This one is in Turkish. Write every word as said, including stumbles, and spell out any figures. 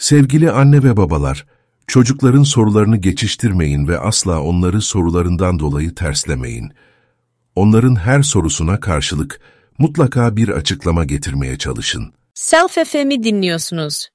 Sevgili anne ve babalar, çocukların sorularını geçiştirmeyin ve asla onları sorularından dolayı terslemeyin. Onların her sorusuna karşılık mutlaka bir açıklama getirmeye çalışın. Self F M'i dinliyorsunuz.